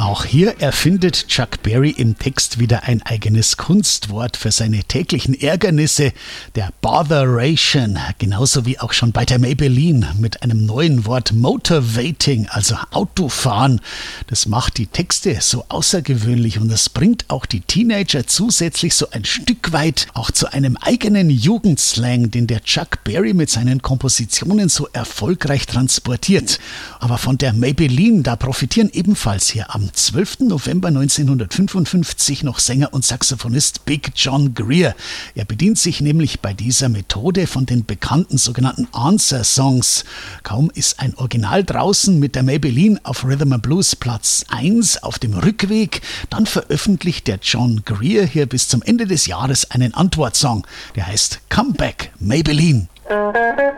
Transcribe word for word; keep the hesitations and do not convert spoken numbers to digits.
Auch hier erfindet Chuck Berry im Text wieder ein eigenes Kunstwort für seine täglichen Ärgernisse, der Botheration, genauso wie auch schon bei der Maybelline mit einem neuen Wort Motivating, also Autofahren. Das macht die Texte so außergewöhnlich und das bringt auch die Teenager zusätzlich so ein Stück weit auch zu einem eigenen Jugendslang, den der Chuck Berry mit seinen Kompositionen so erfolgreich transportiert. Aber von der Maybelline, da profitieren ebenfalls hier am zwölften November neunzehnhundertfünfundfünfzig noch Sänger und Saxophonist Big John Greer. Er bedient sich nämlich bei dieser Methode von den bekannten sogenannten Answer-Songs. Kaum ist ein Original draußen mit der Maybelline auf Rhythm and Blues Platz eins auf dem Rückweg, dann veröffentlicht der John Greer hier bis zum Ende des Jahres einen Antwortsong, der heißt Come Back Maybelline.